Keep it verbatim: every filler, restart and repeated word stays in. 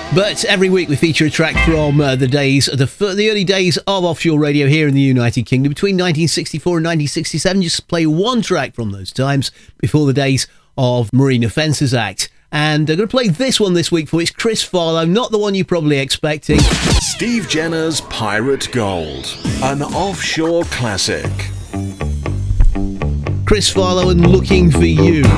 But every week we feature a track from uh, the days, the, the early days of offshore radio here in the United Kingdom, between nineteen sixty-four and nineteen sixty-seven. Just play one track from those times before the days of Marine Offences Act. And I'm going to play this one this week for you. It's Chris Farlowe, not the one you're probably expecting. Steve Jenner's Pirate Gold, an offshore classic. Chris Farlowe and Looking for You.